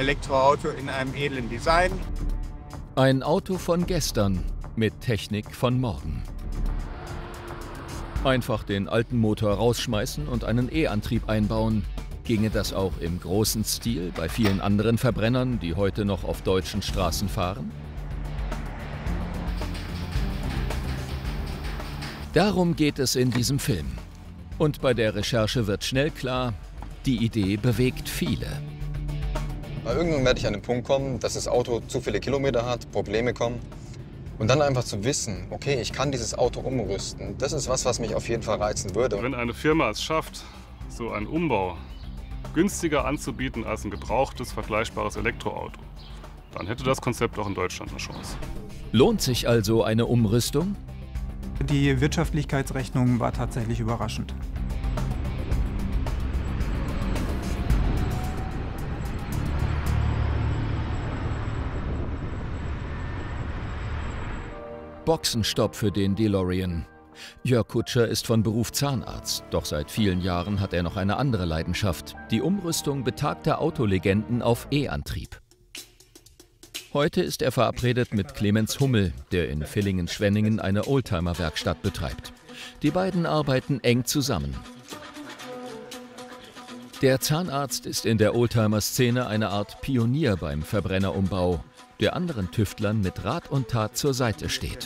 Elektroauto in einem edlen Design. Ein Auto von gestern mit Technik von morgen. Einfach den alten Motor rausschmeißen und einen E-Antrieb einbauen. Ginge das auch im großen Stil bei vielen anderen Verbrennern, die heute noch auf deutschen Straßen fahren? Darum geht es in diesem Film. Und bei der Recherche wird schnell klar, die Idee bewegt viele. Irgendwann werde ich an den Punkt kommen, dass das Auto zu viele Kilometer hat, Probleme kommen. Und dann einfach zu wissen, okay, ich kann dieses Auto umrüsten. Das ist was mich auf jeden Fall reizen würde. Wenn eine Firma es schafft, so einen Umbau günstiger anzubieten als ein gebrauchtes, vergleichbares Elektroauto, dann hätte das Konzept auch in Deutschland eine Chance. Lohnt sich also eine Umrüstung? Die Wirtschaftlichkeitsrechnung war tatsächlich überraschend. Boxenstopp für den DeLorean. Jörg Kutscher ist von Beruf Zahnarzt, doch seit vielen Jahren hat er noch eine andere Leidenschaft: die Umrüstung betagter Autolegenden auf E-Antrieb. Heute ist er verabredet mit Clemens Hummel, der in Villingen-Schwenningen eine Oldtimer-Werkstatt betreibt. Die beiden arbeiten eng zusammen. Der Zahnarzt ist in der Oldtimer-Szene eine Art Pionier beim Verbrennerumbau, der anderen Tüftlern mit Rat und Tat zur Seite steht.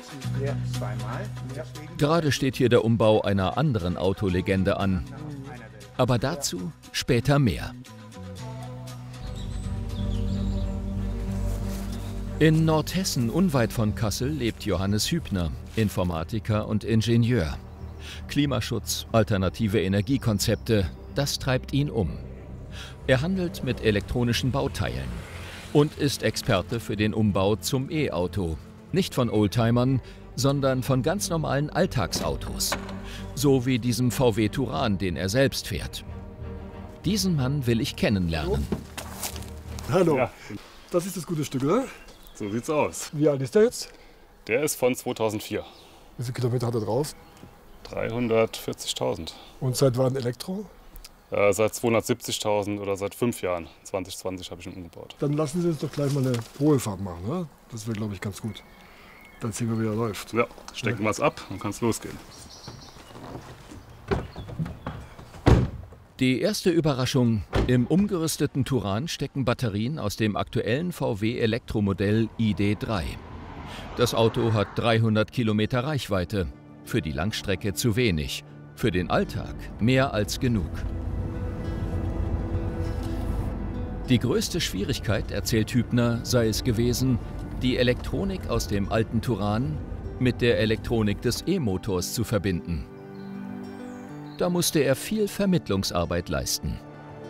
Gerade steht hier der Umbau einer anderen Autolegende an. Aber dazu später mehr. In Nordhessen, unweit von Kassel, lebt Johannes Hübner, Informatiker und Ingenieur. Klimaschutz, alternative Energiekonzepte, das treibt ihn um. Er handelt mit elektronischen Bauteilen und ist Experte für den Umbau zum E-Auto. Nicht von Oldtimern, sondern von ganz normalen Alltagsautos. So wie diesem VW Touran, den er selbst fährt. Diesen Mann will ich kennenlernen. Hallo, Ja. Das ist das gute Stück, oder? So sieht's aus. Wie alt ist der jetzt? Der ist von 2004. Wie viele Kilometer hat er drauf? 340.000. Und seit wann Elektro? Seit 270.000 oder seit 5 Jahren. 2020 habe ich ihn umgebaut. Dann lassen Sie uns doch gleich mal eine Probefahrt machen, ne? Das wäre, glaube ich, ganz gut. Dann sehen wir, wie er läuft. Ja, stecken wir es ab, dann kann es losgehen. Die erste Überraschung: Im umgerüsteten Touran stecken Batterien aus dem aktuellen VW Elektromodell ID.3. Das Auto hat 300 Kilometer Reichweite. Für die Langstrecke zu wenig. Für den Alltag mehr als genug. Die größte Schwierigkeit, erzählt Hübner, sei es gewesen, die Elektronik aus dem alten Touran mit der Elektronik des E-Motors zu verbinden. Da musste er viel Vermittlungsarbeit leisten.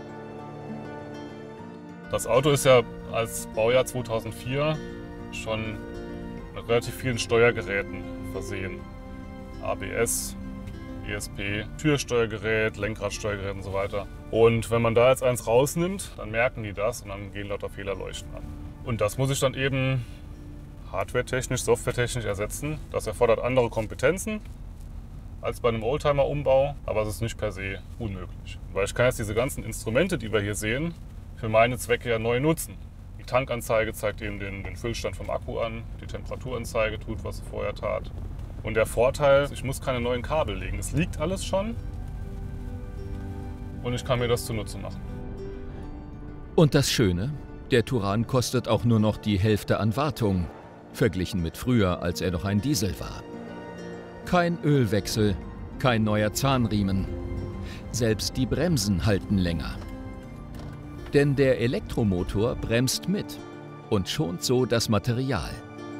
Das Auto ist ja als Baujahr 2004 schon mit relativ vielen Steuergeräten versehen. ABS, ESP, Türsteuergerät, Lenkradsteuergerät und so weiter. Und wenn man da jetzt eins rausnimmt, dann merken die das und dann gehen lauter Fehlerleuchten an. Und das muss ich dann eben hardwaretechnisch, softwaretechnisch ersetzen. Das erfordert andere Kompetenzen als bei einem Oldtimer-Umbau, aber es ist nicht per se unmöglich. Weil ich kann jetzt diese ganzen Instrumente, die wir hier sehen, für meine Zwecke ja neu nutzen. Die Tankanzeige zeigt eben den Füllstand vom Akku an, die Temperaturanzeige tut, was sie vorher tat. Und der Vorteil, ich muss keine neuen Kabel legen. Es liegt alles schon und ich kann mir das zunutze machen. Und das Schöne: Der Touran kostet auch nur noch die Hälfte an Wartung, verglichen mit früher, als er noch ein Diesel war. Kein Ölwechsel, kein neuer Zahnriemen. Selbst die Bremsen halten länger. Denn der Elektromotor bremst mit und schont so das Material.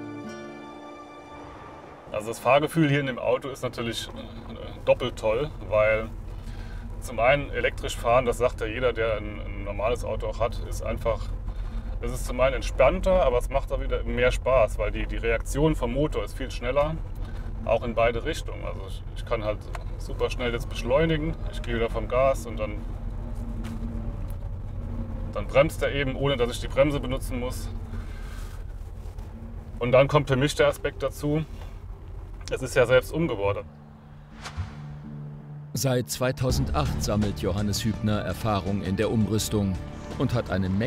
Also das Fahrgefühl hier in dem Auto ist natürlich doppelt toll, weil zum einen elektrisch fahren, das sagt ja jeder, der ein normales Auto auch hat, ist einfach, es ist zum einen entspannter, aber es macht auch wieder mehr Spaß, weil die Reaktion vom Motor ist viel schneller, auch in beide Richtungen. Also ich kann halt super schnell jetzt beschleunigen, ich gehe wieder vom Gas und dann bremst er eben, ohne dass ich die Bremse benutzen muss. Und dann kommt für mich der Aspekt dazu, es ist ja selbst umgebaut. Seit 2008 sammelt Johannes Hübner Erfahrung in der Umrüstung und hat eine Menge